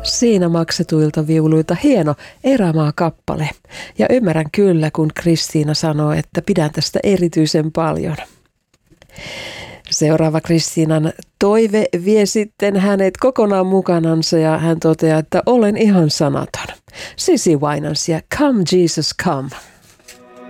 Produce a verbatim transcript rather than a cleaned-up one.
Siinä maksetuilta viuluilta hieno erämaa-kappale. Ja ymmärrän kyllä, kun Kristiina sanoo, että pidän tästä erityisen paljon. Seuraava Kristiinan toive vie sitten hänet kokonaan mukanansa ja hän toteaa, että olen ihan sanaton. Sisi Winans ja Come Jesus Come.